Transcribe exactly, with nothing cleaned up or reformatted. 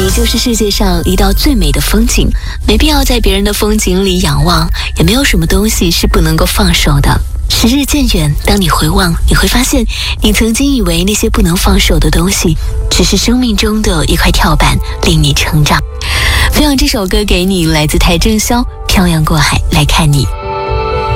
你就是世界上一道最美的风景，没必要在别人的风景里仰望，也没有什么东西是不能够放手的。时日渐远，当你回望，你会发现你曾经以为那些不能放手的东西只是生命中的一块跳板，令你成长。分享这首歌给你，来自邰正宵，漂洋过海来看你。